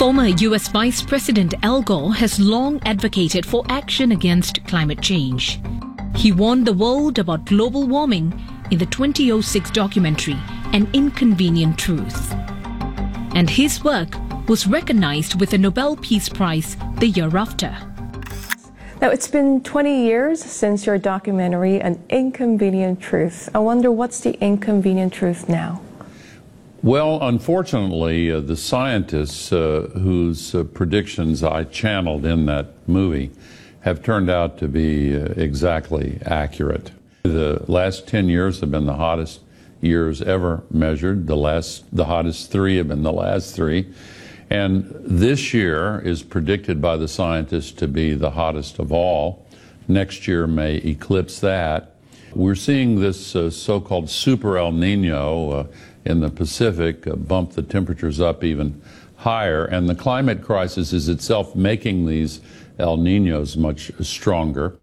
Former U.S. Vice President Al Gore has long advocated for action against climate change. He warned the world about global warming in the 2006 documentary An Inconvenient Truth. And his work was recognized with a Nobel Peace Prize the year after. Now, it's been 20 years since your documentary, An Inconvenient Truth. I wonder, what's the inconvenient truth now? Well, unfortunately, the scientists whose predictions I channeled in that movie have turned out to be exactly accurate. The last 10 years have been the hottest years ever measured. The hottest 3 have been the last 3. And this year is predicted by the scientists to be the hottest of all. Next year may eclipse that. We're seeing this so-called super El Nino in the Pacific bump the temperatures up even higher, and the climate crisis is itself making these El Ninos much stronger.